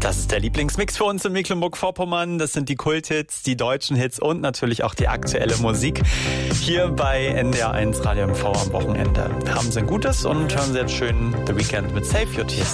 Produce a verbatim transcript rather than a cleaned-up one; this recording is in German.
Das ist der Lieblingsmix für uns in Mecklenburg-Vorpommern. Das sind die Kulthits, die deutschen Hits und natürlich auch die aktuelle Musik. Hier bei N D R eins Radio M V am Wochenende. Haben Sie ein gutes und hören Sie jetzt schön The Weeknd mit Save Your Tears.